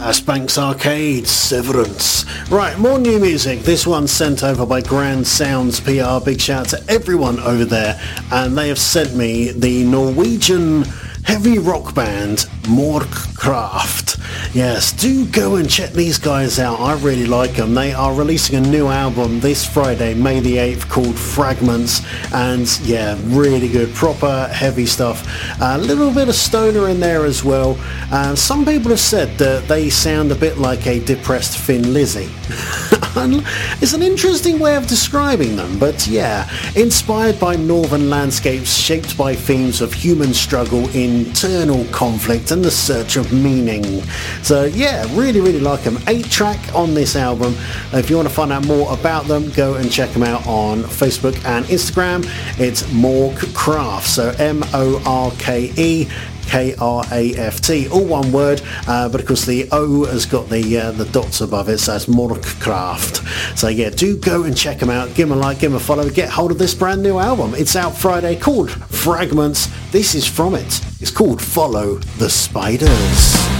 Spanx Arcade, Severance. Right, more new music. This one's sent over by Grand Sounds PR. Big shout out to everyone over there. And they have sent me the Norwegian heavy rock band Morkkraft. Yes, do go and check these guys out. I really like them. They are releasing a new album this Friday, May the 8th, called Fragments. And yeah, really good, proper heavy stuff. A little bit of stoner in there as well. Some people have said that they sound a bit like a depressed Thin Lizzy. It's an interesting way of describing them, but yeah, inspired by northern landscapes shaped by themes of human struggle, internal conflict and the search of meaning. So yeah, really like them. 8-track on this album. If you want to find out more about them, go and check them out on Facebook and Instagram. It's Morkkraft, so Morkekraft, all one word, but of course the O has got the dots above it, so it's Morkkraft. So yeah, do go and check them out, give them a like, give them a follow, get hold of this brand new album. It's out Friday, called Fragments. This is from it. It's called Follow the Spiders.